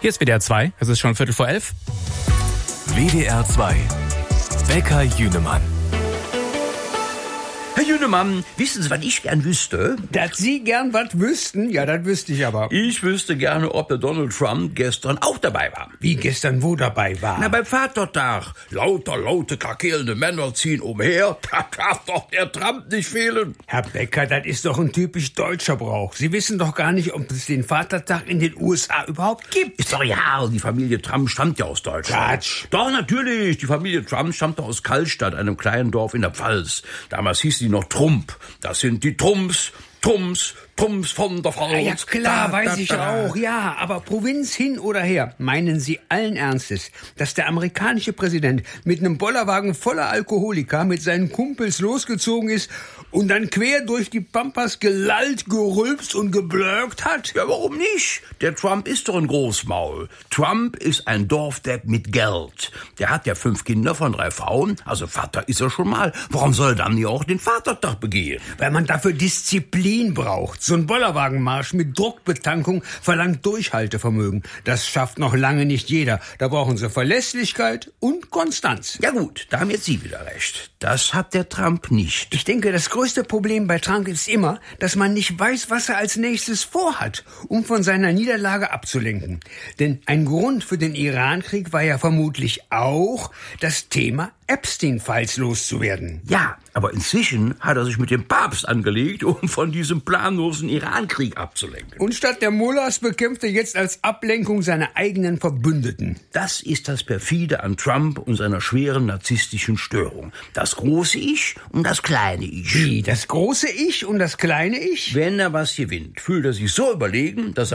Hier ist WDR 2, es ist schon 11:15. WDR 2 Bäcker Jünemann. Herr Jünemann, wissen Sie, was ich gern wüsste? Dass Sie gern was wüssten? Ja, das wüsste ich aber. Ich wüsste gerne, ob der Donald Trump gestern auch dabei war. Wie gestern wo dabei war? Na, beim Vatertag. Laute, krakelnde Männer ziehen umher. Da darf doch der Trump nicht fehlen. Herr Becker, das ist doch ein typisch deutscher Brauch. Sie wissen doch gar nicht, ob es den Vatertag in den USA überhaupt gibt. Ist doch ja, die Familie Trump stammt ja aus Deutschland. Quatsch. Doch, natürlich. Die Familie Trump stammte aus Kallstadt, einem kleinen Dorf in der Pfalz. Damals hieß die noch Trump. Das sind die Trumps von der Pfalz. Ja, klar, weiß ich auch. Ja, aber Provinz hin oder her, meinen Sie allen Ernstes, dass der amerikanische Präsident mit einem Bollerwagen voller Alkoholiker mit seinen Kumpels losgezogen ist und dann quer durch die Pampas gelallt, gerülpst und geblökt hat? Ja, warum nicht? Der Trump ist doch ein Großmaul. Trump ist ein Dorfdepp mit Geld. Der hat ja 5 Kinder von 3 Frauen, also Vater ist er schon mal. Warum soll er dann nicht auch den Vatertag begehen? Weil man dafür Disziplin braucht. So ein Bollerwagenmarsch mit Druckbetankung verlangt Durchhaltevermögen. Das schafft noch lange nicht jeder. Da brauchen Sie Verlässlichkeit und Konstanz. Ja gut, da haben jetzt Sie wieder recht. Das hat der Trump nicht. Ich denke, das größte Problem bei Trump ist immer, dass man nicht weiß, was er als nächstes vorhat, um von seiner Niederlage abzulenken. Denn ein Grund für den Irankrieg war ja vermutlich auch das Thema Epstein-Files loszuwerden. Ja, aber inzwischen hat er sich mit dem Papst angelegt, um von diesem planlosen Irankrieg abzulenken. Und statt der Mullahs bekämpft er jetzt als Ablenkung seine eigenen Verbündeten. Das ist das perfide an Trump und seiner schweren narzisstischen Störung. Das große Ich und das kleine Ich. Wie, das große Ich und das kleine Ich? Wenn er was gewinnt, fühlt er sich so überlegen, dass